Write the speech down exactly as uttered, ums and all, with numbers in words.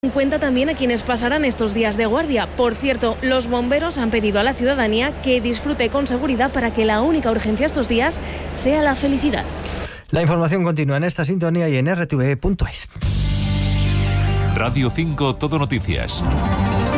en cuenta también a quienes pasarán estos días de guardia. Por cierto, los bomberos han pedido a la ciudadanía que disfrute con seguridad para que la única urgencia estos días sea la felicidad. La información continúa en esta sintonía y en r t v punto es. Radio cinco Todo Noticias.